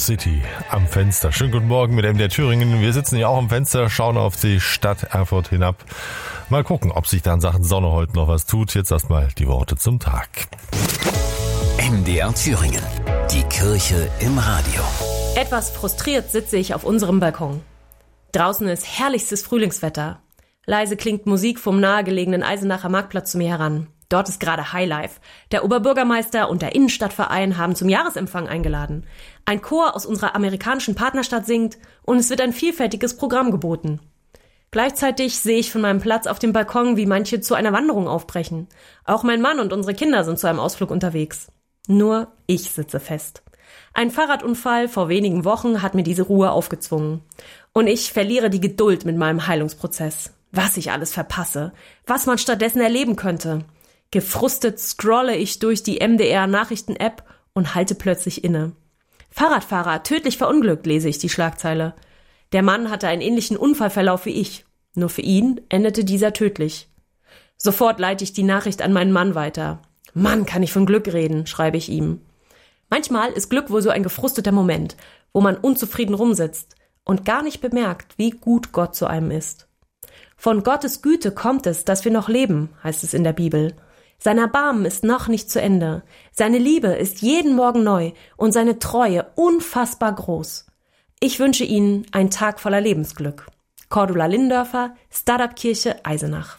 City am Fenster. Schönen guten Morgen mit MDR Thüringen. Wir sitzen hier auch am Fenster, schauen auf die Stadt Erfurt hinab. Mal gucken, ob sich da in Sachen Sonne heute noch was tut. Jetzt erstmal die Worte zum Tag. MDR Thüringen. Die Kirche im Radio. Etwas frustriert sitze ich auf unserem Balkon. Draußen ist herrlichstes Frühlingswetter. Leise klingt Musik vom nahegelegenen Eisenacher Marktplatz zu mir heran. Dort ist gerade Highlife. Der Oberbürgermeister und der Innenstadtverein haben zum Jahresempfang eingeladen. Ein Chor aus unserer amerikanischen Partnerstadt singt und es wird ein vielfältiges Programm geboten. Gleichzeitig sehe ich von meinem Platz auf dem Balkon, wie manche zu einer Wanderung aufbrechen. Auch mein Mann und unsere Kinder sind zu einem Ausflug unterwegs. Nur ich sitze fest. Ein Fahrradunfall vor wenigen Wochen hat mir diese Ruhe aufgezwungen. Und ich verliere die Geduld mit meinem Heilungsprozess. Was ich alles verpasse, was man stattdessen erleben könnte. Gefrustet scrolle ich durch die MDR-Nachrichten-App und halte plötzlich inne. Fahrradfahrer tödlich verunglückt, lese ich die Schlagzeile. Der Mann hatte einen ähnlichen Unfallverlauf wie ich. Nur für ihn endete dieser tödlich. Sofort leite ich die Nachricht an meinen Mann weiter. Mann, kann ich von Glück reden, schreibe ich ihm. Manchmal ist Glück wohl so ein gefrusteter Moment, wo man unzufrieden rumsitzt und gar nicht bemerkt, wie gut Gott zu einem ist. Von Gottes Güte kommt es, dass wir noch leben, heißt es in der Bibel. Sein Erbarmen ist noch nicht zu Ende. Seine Liebe ist jeden Morgen neu und seine Treue unfassbar groß. Ich wünsche Ihnen einen Tag voller Lebensglück. Cordula Lindörfer, Startup-Kirche Eisenach.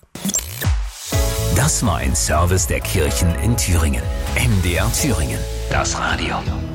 Das war ein Service der Kirchen in Thüringen. MDR Thüringen. Das Radio.